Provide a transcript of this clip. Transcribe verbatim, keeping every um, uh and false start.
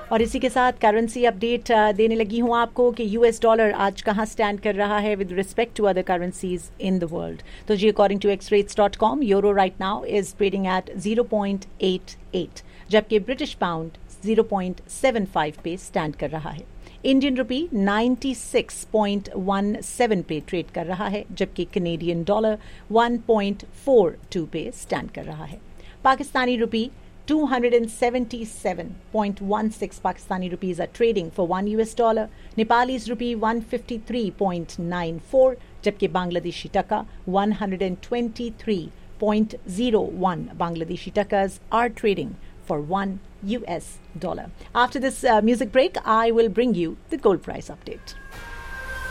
और इसी के साथ करेंसी अपडेट देने लगी हूं आपको कि यूएस डॉलर आज कहां स्टैंड कर रहा है with respect to other currencies in the world. तो जी according to x rates dot com euro right now is trading at zero point eight eight, जबकि British pound zero point seven five पे stand कर रहा है। Indian rupee ninety six point one seven पे trade कर रहा है, जबकि Canadian dollar one point four to पे स्टैंड कर रहा है। पाकिस्तानी रुपी two hundred seventy-seven point one six Pakistani rupees are trading for one U S dollar. Nepalese rupee one fifty-three point nine four, जबकि बांग्लादेशी टका one twenty-three point zero one Bangladeshi takas are trading for one U S dollar. After this uh, music break, I will bring you the gold price update.